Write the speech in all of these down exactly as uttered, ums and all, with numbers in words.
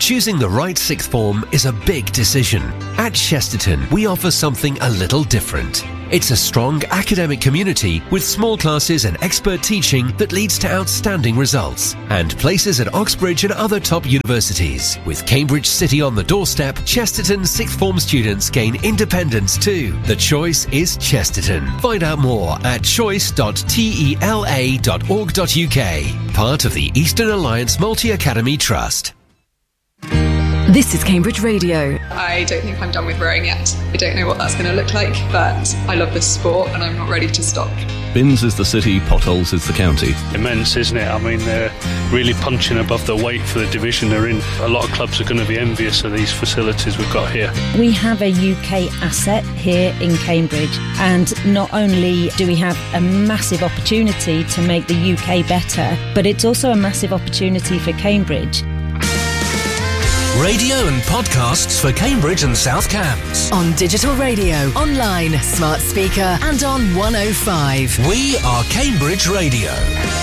Choosing the right sixth form is a big decision. At Chesterton, we offer something a little different. It's a strong academic community with small classes and expert teaching that leads to outstanding results, and places at Oxbridge and other top universities. With Cambridge City on the doorstep, Chesterton sixth form students gain independence too. The choice is Chesterton. Find out more at choice dot tela dot org dot uk, part of the Eastern Alliance Multi-Academy Trust. This is Cambridge Radio. I don't think I'm done with rowing yet. I don't know what that's going to look like, but I love this sport and I'm not ready to stop. Binns is the city, Potholes is the county. Immense, isn't it? I mean, they're really punching above their weight for the division they're in. A lot of clubs are going to be envious of these facilities we've got here. We have a U K asset here in Cambridge, and not only do we have a massive opportunity to make the U K better, but it's also a massive opportunity for Cambridge. Radio and podcasts for Cambridge and South Cambs. On digital radio, online, smart speaker and on one oh five. We are Cambridge Radio.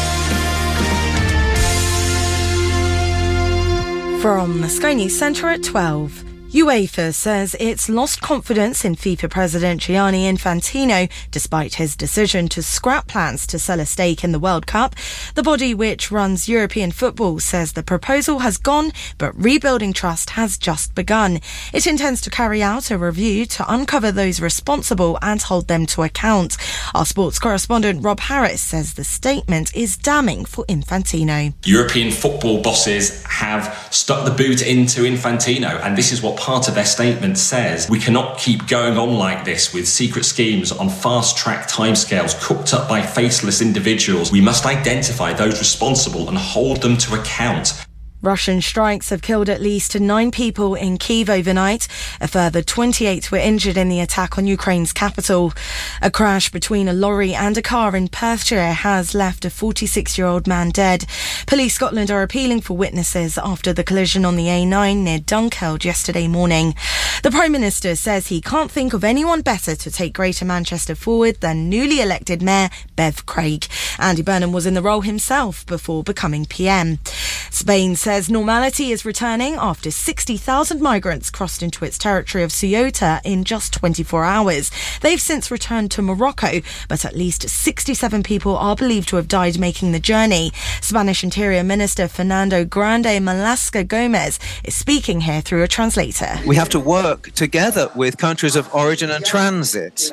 From the Sky News Centre at twelve. UEFA says it's lost confidence in FIFA President Gianni Infantino despite his decision to scrap plans to sell a stake in the World Cup. The body which runs European football says the proposal has gone, but rebuilding trust has just begun. It intends to carry out a review to uncover those responsible and hold them to account. Our sports correspondent Rob Harris says the statement is damning for Infantino. European football bosses have stuck the boot into Infantino, and this is what part of their statement says. We cannot keep going on like this with secret schemes on fast-track timescales cooked up by faceless individuals. We must identify those responsible and hold them to account. Russian strikes have killed at least nine people in Kyiv overnight. A further twenty-eight were injured in the attack on Ukraine's capital. A crash between a lorry and a car in Perthshire has left a forty-six-year-old man dead. Police Scotland are appealing for witnesses after the collision on the A nine near Dunkeld yesterday morning. The Prime Minister says he can't think of anyone better to take Greater Manchester forward than newly elected Mayor Bev Craig. Andy Burnham was in the role himself before becoming P M. Spain says normality is returning after sixty thousand migrants crossed into its territory of Ceuta in just twenty-four hours. They've since returned to Morocco, but at least sixty-seven people are believed to have died making the journey. Spanish Interior Minister Fernando Grande Malasca Gomez is speaking here through a translator. We have to work together with countries of origin and transit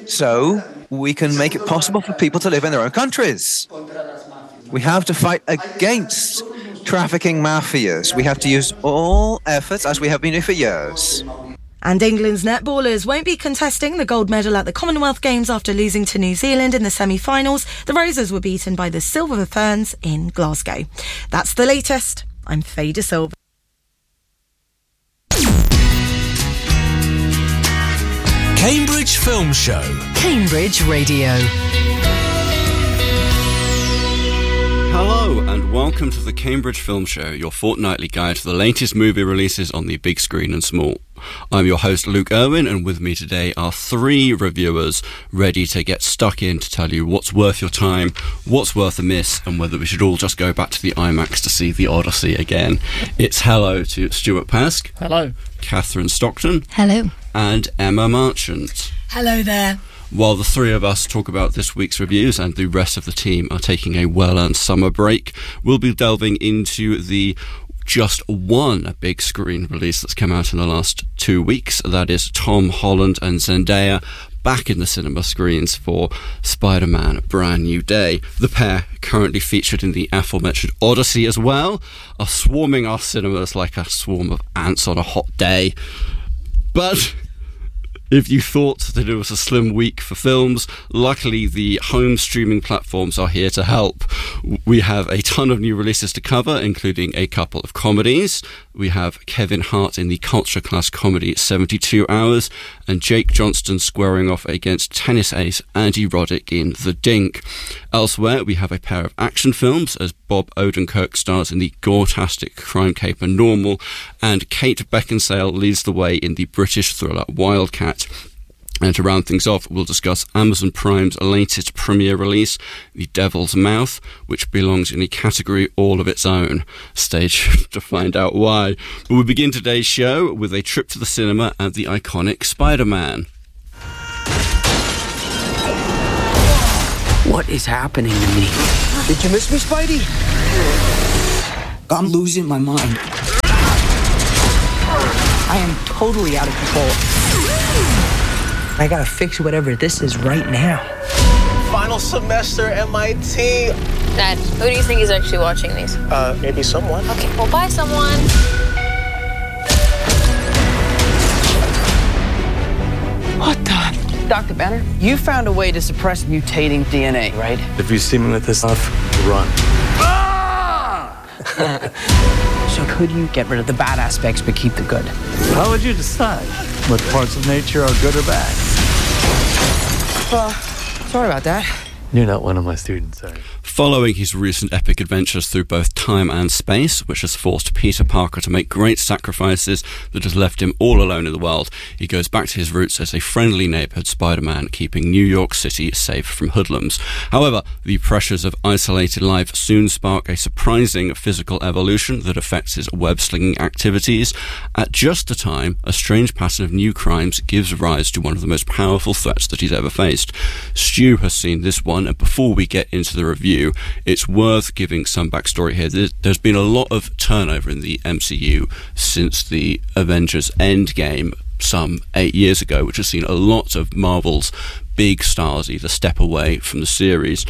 so we can make it possible for people to live in their own countries. We have to fight against trafficking mafias. We have to use all efforts, as we have been doing for years. And England's netballers won't be contesting the gold medal at the Commonwealth Games after losing to New Zealand in the semi-finals. The Roses were beaten by the Silver Ferns in Glasgow. That's the latest. I'm Faye De Silva. Cambridge Film Show. Cambridge Radio. Hello and welcome to the Cambridge Film Show, your fortnightly guide to the latest movie releases on the big screen and small. I'm your host Luke Irwin, and with me today are three reviewers ready to get stuck in to tell you what's worth your time, what's worth a miss, and whether we should all just go back to the IMAX to see The Odyssey again. It's hello to Stuart Pask. Hello. Catherine Stockton. Hello. And Emma Marchant. Hello there. While the three of us talk about this week's reviews and the rest of the team are taking a well-earned summer break, we'll be delving into the just one big screen release that's come out in the last two weeks. That is Tom Holland and Zendaya back in the cinema screens for Spider-Man Brand New Day. The pair, currently featured in the aforementioned Odyssey as well, are swarming our cinemas like a swarm of ants on a hot day. But if you thought that it was a slim week for films, luckily the home streaming platforms are here to help. We have a ton of new releases to cover, including a couple of comedies. We have Kevin Hart in the culture class comedy seventy-two hours, and Jake Johnston squaring off against tennis ace Andy Roddick in The Dink. Elsewhere, we have a pair of action films, as Bob Odenkirk stars in the gore-tastic crime caper Normal, and Kate Beckinsale leads the way in the British thriller Wildcat. And to round things off, we'll discuss Amazon Prime's latest premiere release, The Devil's Mouth, which belongs in a category all of its own. Stay tuned to find out why. But we begin today's show with a trip to the cinema and the iconic Spider-Man. What is happening to me? Did you miss me, Spidey? I'm losing my mind. I am totally out of control. I gotta fix whatever this is right now. Final semester M I T. Dad, who do you think is actually watching these? Uh, maybe someone. Okay, well, bye, someone. What the? Doctor Banner, you found a way to suppress mutating D N A, right? If you see me with this stuff, run. So could you get rid of the bad aspects but keep the good? How would you decide what parts of nature are good or bad? Uh, sorry about that. You're not one of my students, sorry. Following his recent epic adventures through both time and space, which has forced Peter Parker to make great sacrifices that has left him all alone in the world, he goes back to his roots as a friendly neighborhood Spider-Man, keeping New York City safe from hoodlums. However, the pressures of isolated life soon spark a surprising physical evolution that affects his web-slinging activities. At just the time, a strange pattern of new crimes gives rise to one of the most powerful threats that he's ever faced. Stu has seen this one, and before we get into the review, it's worth giving some backstory here. There's been a lot of turnover in the M C U since the Avengers Endgame some eight years ago, which has seen a lot of Marvel's big stars either step away from the series.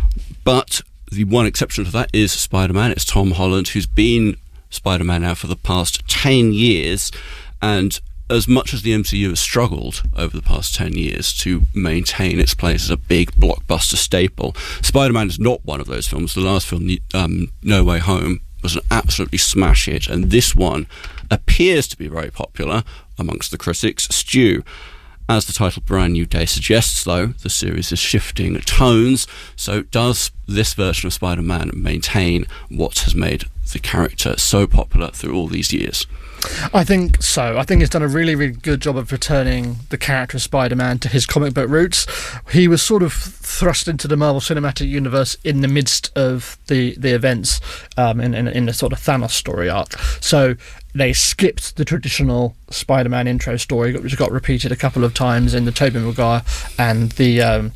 But the one exception to that is Spider-Man. It's Tom Holland, who's been Spider-Man now for the past ten years, and as much as the M C U has struggled over the past ten years to maintain its place as a big blockbuster staple, Spider-Man is not one of those films. The last film, um, No Way Home, was an absolutely smash hit, and this one appears to be very popular amongst the critics. Stu, as the title Brand New Day suggests, though, the series is shifting tones, so does this version of Spider-Man maintain what has made the character so popular through all these years? I think so. I think it's done a really, really good job of returning the character of Spider-Man to his comic book roots. He was sort of thrust into the Marvel Cinematic Universe in the midst of the, the events um, in, in, in the sort of Thanos story arc. So they skipped the traditional Spider-Man intro story, which got repeated a couple of times in the Tobey Maguire and the um,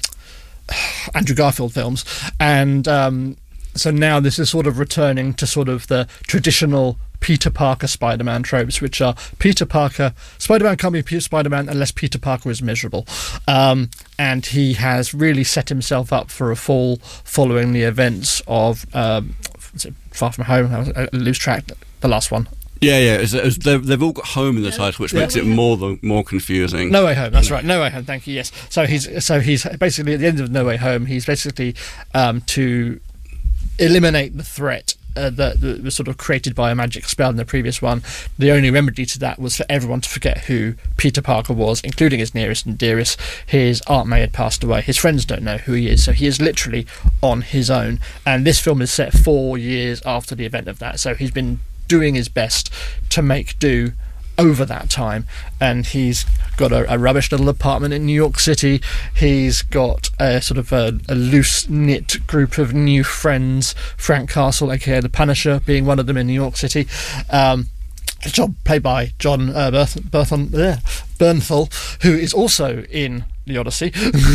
Andrew Garfield films. And um, so now this is sort of returning to sort of the traditional Peter Parker Spider-Man tropes, which are Peter Parker, Spider-Man can't be Peter Spider-Man unless Peter Parker is miserable. Um, and he has really set himself up for a fall following the events of um, Far From Home. I lose track, the last one. Yeah, yeah, it's, it's, they've, they've all got home in the title, which yeah. makes it more the, more confusing. No Way Home, that's right. No Way Home, thank you. Yes, so he's so he's basically at the end of No Way Home. He's basically um, to eliminate the threat Uh, that, that was sort of created by a magic spell in the previous one. The only remedy to that was for everyone to forget who Peter Parker was, including his nearest and dearest. His Aunt May had passed away. His friends don't know who he is, so he is literally on his own. And this film is set four years after the event of that, so he's been doing his best to make do over that time, and he's got a, a rubbish little apartment in New York City. He's got a sort of a, a loose-knit group of new friends, Frank Castle, aka the Punisher, being one of them in New York City. Um, John, played by John uh, Berth- Berthon, uh, Bernthal, who is also in The Odyssey.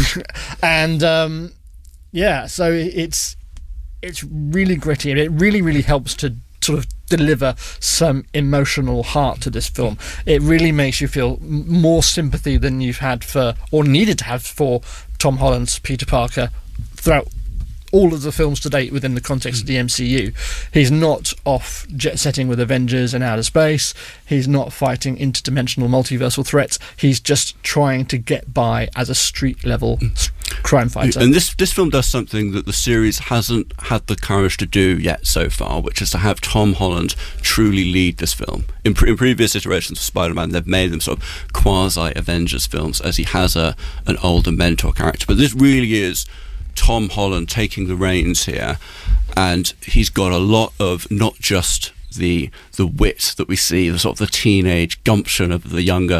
and um, yeah, so it's it's really gritty, and it really, really helps to sort of deliver some emotional heart to this film. It really makes you feel m- more sympathy than you've had for, or needed to have for, Tom Holland's Peter Parker throughout all of the films to date within the context of the M C U. He's not off jet-setting with Avengers in outer space. He's not fighting interdimensional multiversal threats. He's just trying to get by as a street-level mm. crime fighter. And this this film does something that the series hasn't had the courage to do yet so far, which is to have Tom Holland truly lead this film. In, pre- in previous iterations of Spider-Man, they've made them sort of quasi-Avengers films, as he has a an older mentor character. But this really is Tom Holland taking the reins here, and he's got a lot of not just the the wit that we see, the sort of the teenage gumption of the younger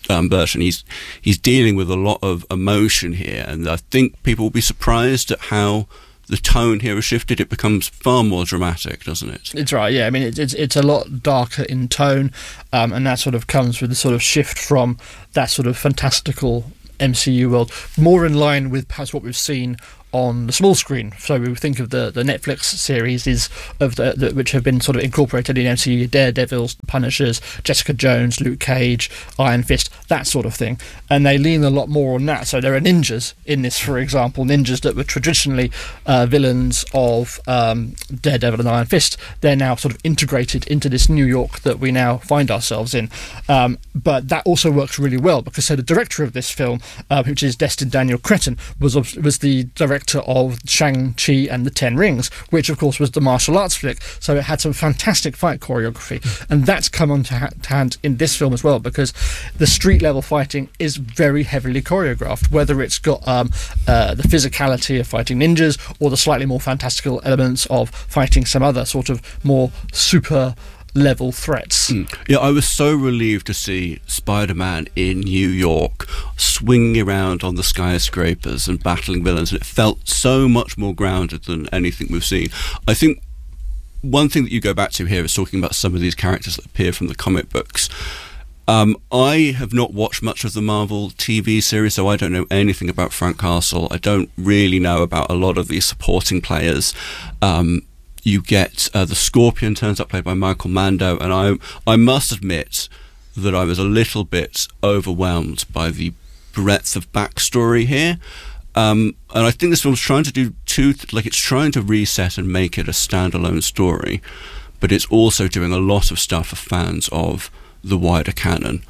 um, Burton. He's he's dealing with a lot of emotion here, and I think people will be surprised at how the tone here has shifted. It becomes far more dramatic, doesn't it? It's right, yeah. I mean, it, it's it's a lot darker in tone, um, and that sort of comes with the sort of shift from that sort of fantastical M C U world, more in line with perhaps what we've seen on the small screen. So we think of the, the Netflix series is of the, the which have been sort of incorporated in M C U: Daredevils, Punishers, Jessica Jones, Luke Cage, Iron Fist, that sort of thing. And they lean a lot more on that. So there are ninjas in this, for example, ninjas that were traditionally uh, villains of um, Daredevil and Iron Fist. They're now sort of integrated into this New York that we now find ourselves in. Um, but that also works really well because so the director of this film, uh, which is Destin Daniel Cretton, was was the director of Shang-Chi and the Ten Rings, which of course was the martial arts flick, so it had some fantastic fight choreography, and that's come on to, ha- to hand in this film as well, because the street level fighting is very heavily choreographed, whether it's got um, uh, the physicality of fighting ninjas or the slightly more fantastical elements of fighting some other sort of more super level threats. Mm. Yeah, I was so relieved to see Spider-Man in New York swinging around on the skyscrapers and battling villains, and it felt so much more grounded than anything we've seen. I think one thing that you go back to here is talking about some of these characters that appear from the comic books. Um, I have not watched much of the Marvel T V series, so I don't know anything about Frank Castle. I don't really know about a lot of these supporting players. Um, You get uh, the Scorpion turns up, played by Michael Mando, and I I must admit that I was a little bit overwhelmed by the breadth of backstory here. Um, and I think this film's trying to do two, th- like it's trying to reset and make it a standalone story, but it's also doing a lot of stuff for fans of the wider canon.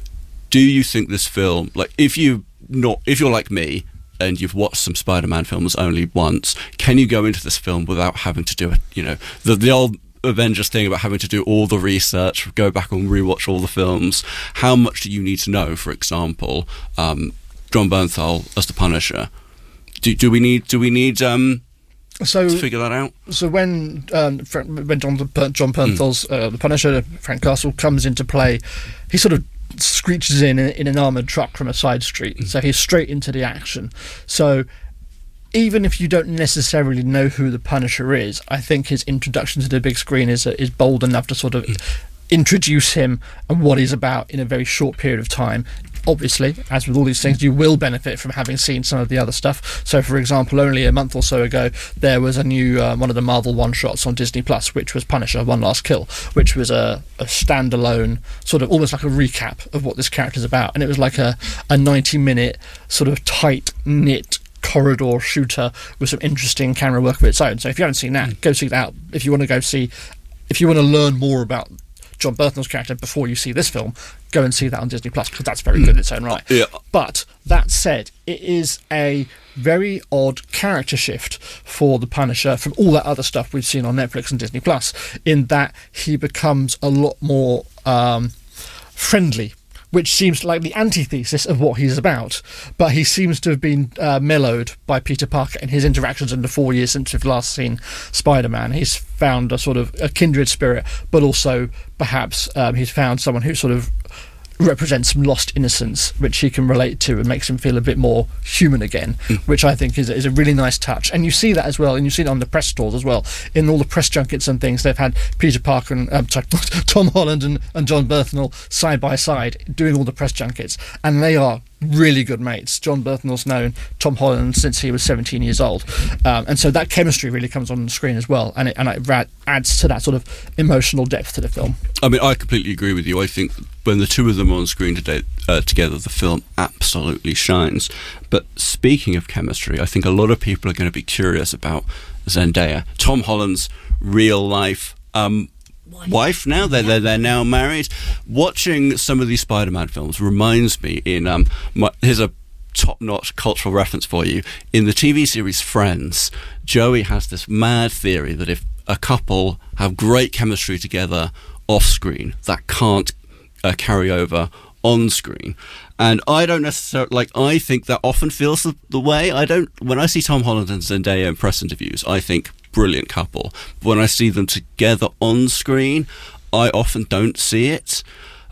Do you think this film, like if you not if you're like me, and you've watched some Spider-Man films only once, can you go into this film without having to do it? You know, the the old Avengers thing about having to do all the research, go back and rewatch all the films. How much do you need to know? For example, um, John Bernthal as the Punisher. Do do we need do we need um, so to figure that out? So when um, when John John Bernthal's mm. uh, the Punisher, Frank Castle, comes into play, he sort of screeches in in an armoured truck from a side street, mm. so he's straight into the action. So even if you don't necessarily know who the Punisher is, I think his introduction to the big screen is uh, is bold enough to sort of mm. introduce him and what he's about in a very short period of time. Obviously, as with all these things, you will benefit from having seen some of the other stuff. So, for example, only a month or so ago, there was a new uh, one of the Marvel one-shots on Disney Plus, which was Punisher: One Last Kill, which was a, a standalone, sort of almost like a recap of what this character's about. And it was like a, a ninety-minute, sort of tight-knit corridor shooter with some interesting camera work of its own. So if you haven't seen that, go see that. If you want to go see, if you want to learn more about John Bernthal's character before you see this film, go and see that on Disney Plus, because that's very good in its own right. Yeah. But that said, it is a very odd character shift for the Punisher from all that other stuff we've seen on Netflix and Disney Plus, in that he becomes a lot more um, friendly, which seems like the antithesis of what he's about. But he seems to have been uh, mellowed by Peter Parker in his interactions in the four years since we've last seen Spider-Man. He's found a sort of a kindred spirit, but also perhaps um, he's found someone who sort of represents some lost innocence, which he can relate to and makes him feel a bit more human again, mm. which I think is, is a really nice touch. And you see that as well, and you see it on the press tours as well. In all the press junkets and things, they've had Peter Parker and um, sorry, Tom Holland and, and John Bernthal side by side doing all the press junkets, and they are really good mates. John Bernthal's known Tom Holland since he was seventeen years old, um, and so that chemistry really comes on the screen as well, and it, and it rad- adds to that sort of emotional depth to the film. I mean, I completely agree with you. I think when the two of them are on screen today, uh, together, the film absolutely shines. But speaking of chemistry, I think a lot of people are going to be curious about Zendaya, Tom Holland's real life um, wife now. They're, they're, they're now married. Watching some of these Spider-Man films reminds me in... Um, my, here's a top-notch cultural reference for you. In the T V series Friends, Joey has this mad theory that if a couple have great chemistry together off-screen, that can't uh, carry over on-screen. And I don't necessarily... Like, I think that often feels the, the way. I don't... When I see Tom Holland and Zendaya in press interviews, I think... brilliant couple. When I see them together on screen, I often don't see it.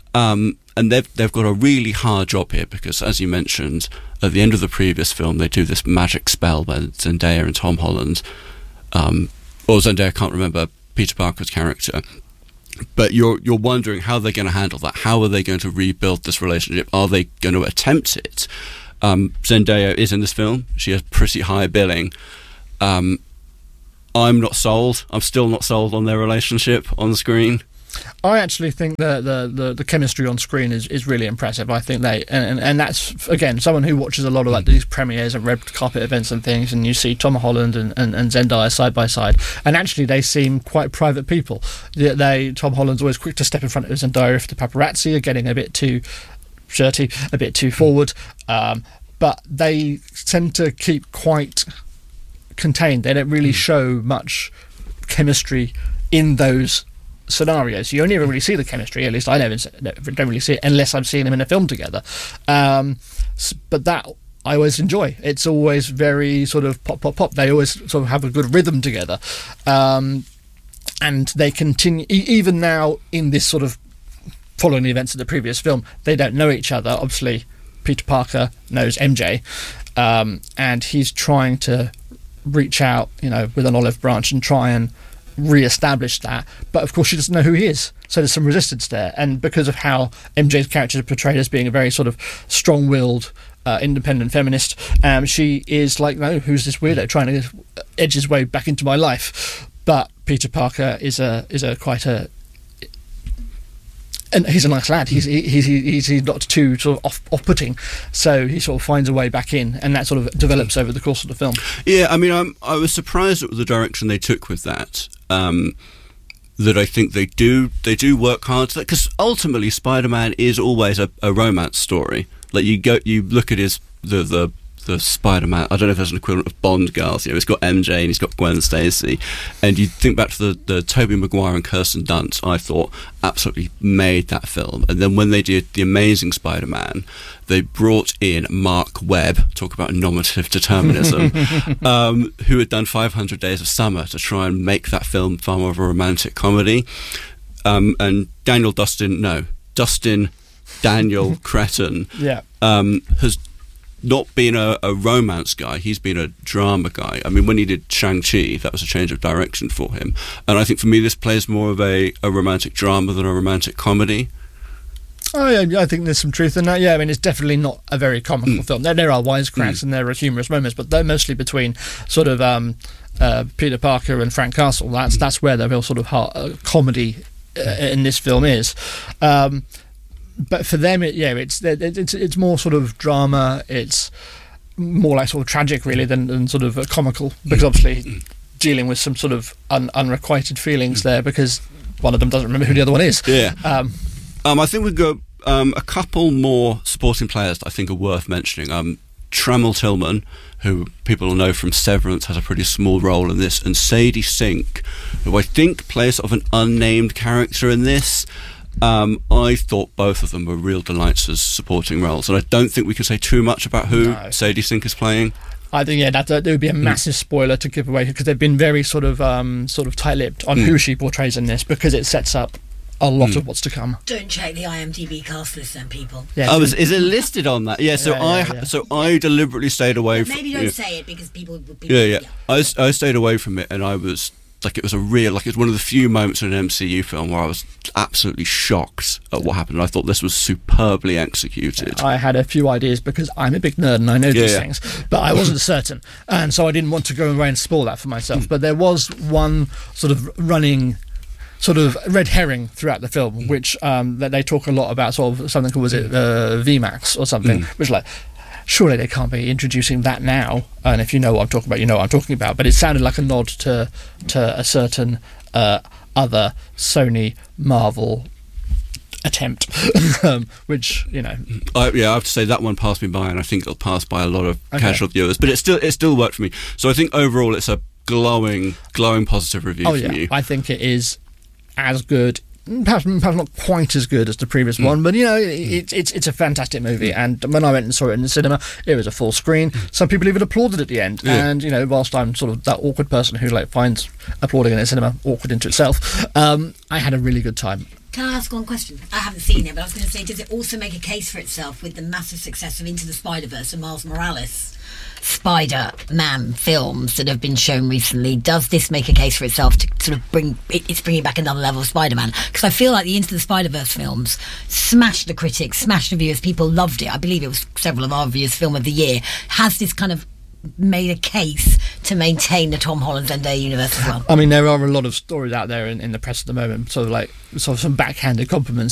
Um, and they've they've got a really hard job here because, as you mentioned, at the end of the previous film, they do this magic spell by Zendaya and Tom Holland. Um, or Zendaya, I can't remember Peter Parker's character. But you're you're wondering how they're going to handle that. How are they going to rebuild this relationship? Are they going to attempt it? Um, Zendaya is in this film. She has pretty high billing. Um, I'm not sold. I'm still not sold on their relationship on the screen. I actually think the, the, the, the chemistry on screen is, is really impressive. I think they and, and that's again someone who watches a lot of like these premieres and red carpet events and things, and you see Tom Holland and, and, and Zendaya side by side, and actually they seem quite private people. They, they Tom Holland's always quick to step in front of Zendaya if the paparazzi are getting a bit too shirty, a bit too forward, um, but they tend to keep quite contained. They don't really show much chemistry in those scenarios. You only ever really see the chemistry, at least I never don't really see it unless I'm seeing them in a film together. Um, but that I always enjoy. It's always very sort of pop, pop, pop. They always sort of have a good rhythm together. Um, and they continue, e- even now in this sort of following the events of the previous film, they don't know each other. Obviously, Peter Parker knows M J, um, and he's trying to reach out, you know, with an olive branch and try and re-establish that, but of course she doesn't know who he is, so there's some resistance there. And because of how M J's character is portrayed as being a very sort of strong-willed uh, independent feminist, um, she is like, no, who's this weirdo trying to edge his way back into my life? But Peter Parker is a is a quite a and he's a nice lad. He's he's he's, he's not too sort of off, off-putting, so he sort of finds a way back in, and that sort of develops over the course of the film. Yeah, I mean, I'm, I was surprised at the direction they took with that. Um, that I think they do they do work hard, because ultimately Spider-Man is always a, a romance story. Like you go, you look at his the the. the Spider-Man, I don't know if there's an equivalent of Bond girls, you know, he's got M J and he's got Gwen Stacy, and you think back to the, the Tobey Maguire and Kirsten Dunst, I thought absolutely made that film. And then when they did The Amazing Spider-Man, they brought in Mark Webb, talk about normative determinism, um, who had done five hundred Days of Summer to try and make that film far more of a romantic comedy. Um, and Daniel Dustin, no, Dustin Daniel Cretton yeah. um, has not been a, a romance guy, he's been a drama guy. I mean, when he did Shang-Chi, that was a change of direction for him. And I think for me, this plays more of a, a romantic drama than a romantic comedy. Oh, yeah, I think there's some truth in that. Yeah, I mean, it's definitely not a very comical mm. film. There, there are wisecracks mm. and there are humorous moments, but they're mostly between sort of um, uh, Peter Parker and Frank Castle. That's mm. that's where the real sort of heart, uh, comedy uh, in this film is. Um, But for them, it, yeah, it's it's it's more sort of drama. It's more like sort of tragic, really, than, than sort of comical. Because obviously, dealing with some sort of un, unrequited feelings there, because one of them doesn't remember who the other one is. Yeah. Um, um I think we've got um, a couple more supporting players that I think are worth mentioning. Um, Trammell Tillman, who people will know from Severance, has a pretty small role in this, and Sadie Sink, who I think plays sort of an unnamed character in this. Um, I thought both of them were real delights as supporting roles, and I don't think we can say too much about who no. Sadie Sink is playing. I think yeah, that, that would be a massive mm. spoiler to give away, because they've been very sort of um, sort of tight-lipped on mm. who she portrays in this, because it sets up a lot mm. of what's to come. Don't check the IMDb cast list, then, people. Yeah, oh, is, is it listed on that? Yeah, so yeah, I yeah, yeah. so I deliberately stayed away. From, maybe don't yeah. say it because people. people yeah, yeah. yeah. I I stayed away from it, and I was. Like it was a real, like it's one of the few moments in an M C U film where I was absolutely shocked at what happened. I thought this was superbly executed. I had a few ideas because I'm a big nerd and I know yeah, these yeah. things, but I wasn't certain, and so I didn't want to go away and spoil that for myself. Mm. But there was one sort of running, sort of red herring throughout the film, mm. which um, that they talk a lot about, sort of something called was it uh, V MAX or something, mm. which like. Surely they can't be introducing that now. And if you know what I'm talking about, you know what I'm talking about. But it sounded like a nod to to a certain uh, other Sony Marvel attempt, um, which you know. I, yeah, I have to say that one passed me by, and I think it'll pass by a lot of okay. casual viewers. But it still it still worked for me. So I think overall it's a glowing, glowing positive review oh, from yeah. you. I think it is as good. Perhaps, perhaps not quite as good as the previous mm. one, but you know, it, it's it's a fantastic movie. And when I went and saw it in the cinema, it was a full screen. Some people even applauded at the end. Yeah. And you know, whilst I'm sort of that awkward person who like finds applauding in a cinema awkward into itself, um, I had a really good time. Can I ask one question? I haven't seen it, but I was going to say, does it also make a case for itself with the massive success of Into the Spider-Verse and Miles Morales Spider-Man films that have been shown recently? Does this make a case for itself to sort of bring it, it's bringing back another level of Spider-Man? Because I feel like the Into the Spider-Verse films smashed the critics, smashed the reviewers. People loved it. I believe it was several of our reviewers' film of the year. Has this kind of made a case to maintain the Tom Holland Zendaya universe as well? I mean, there are a lot of stories out there in, in the press at the moment, sort of like sort of some backhanded compliments